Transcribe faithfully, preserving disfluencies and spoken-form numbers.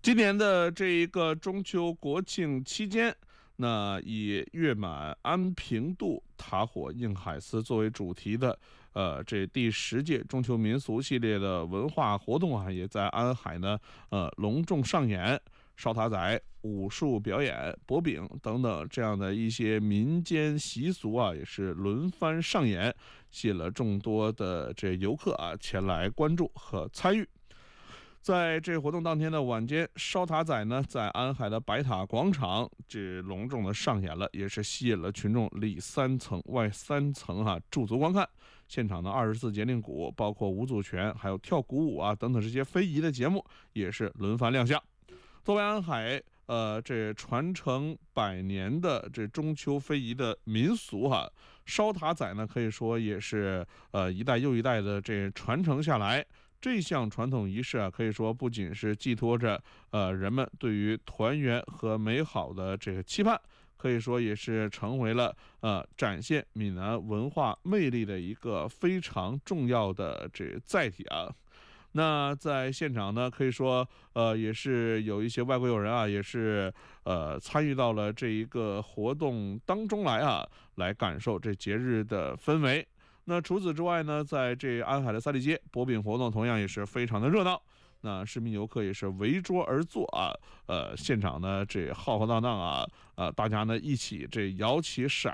今年的这一个中秋国庆期间，那以月满安平渡，塔火映海丝作为主题的，呃，这第十届中秋民俗系列的文化活动啊，也在安海呢，呃，隆重上演。烧塔仔、武术表演、博饼等等这样的一些民间习俗啊，也是轮番上演，吸引了众多的这游客啊前来关注和参与。在这活动当天的晚间，烧塔仔呢在安海的白塔广场这隆重的上演了，也是吸引了群众里三层外三层哈、啊、驻足观看。现场的二十四节令鼓，包括五祖拳，还有跳鼓舞啊等等这些非遗的节目，也是轮番亮相。作为安海呃这传承百年的这中秋非遗的民俗哈、啊，烧塔仔呢可以说也是呃一代又一代的这传承下来。这项传统仪式啊，可以说不仅是寄托着呃人们对于团圆和美好的这个期盼，可以说也是成为了呃展现闽南文化魅力的一个非常重要的这载体啊。那在现场呢，可以说呃也是有一些外国友人啊，也是呃参与到了这一个活动当中来啊，来感受这节日的氛围。那除此之外呢，在这安海的三里街，博饼活动同样也是非常的热闹。那市民游客也是围桌而坐啊，呃，现场呢这浩浩荡荡啊，呃，大家呢一起这摇起骰